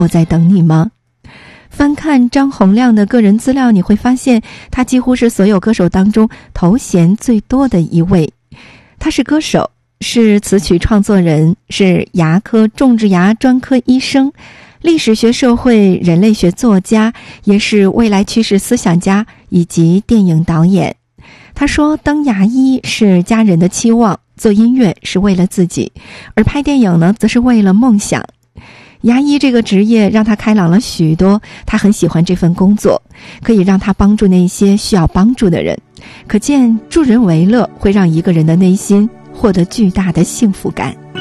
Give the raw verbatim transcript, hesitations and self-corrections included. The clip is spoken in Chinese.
我在等你吗？翻看张洪量的个人资料，你会发现他几乎是所有歌手当中头衔最多的一位。他是歌手，是词曲创作人，是牙科种植牙专科医生，历史学、社会、人类学作家，也是未来趋势思想家以及电影导演。他说，当牙医是家人的期望，做音乐是为了自己，而拍电影呢，则是为了梦想。牙医这个职业让他开朗了许多，他很喜欢这份工作，可以让他帮助那些需要帮助的人。可见助人为乐会让一个人的内心获得巨大的幸福感。